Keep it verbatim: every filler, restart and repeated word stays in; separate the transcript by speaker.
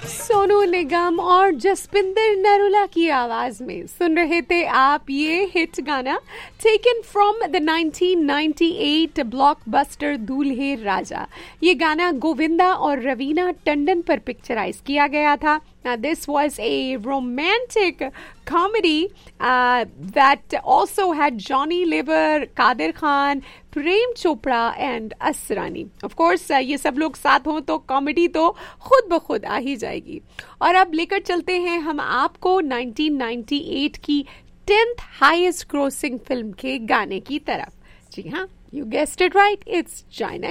Speaker 1: सोनू निगम और जसपिंदर नरूला की आवाज में सुन रहे थे आप ये हिट गाना taken from the nineteen ninety eight blockbuster दूल्हे राजा। ये गाना गोविंदा और रवीना टंडन पर पिक्चराइज किया गया था। Now, this was a romantic comedy uh, that also had Johnny Lever, Kadir Khan, Prem Chopra and Asrani. Of course ये सब लोग साथ हों तो कॉमेडी तो खुद ब खुद आ ही जाएगी। और अब लेकर चलते हैं हम आपको नाइनटीन नाइंटी एट की टेंथ हाईएस्ट ग्रोसिंग फिल्म के गाने की तरफ। जी हाँ, you guessed it right, it's China